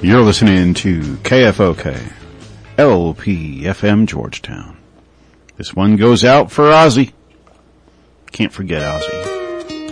You're listening to KFOK, LP FM Georgetown. This one goes out for Ozzy. Can't forget Ozzy.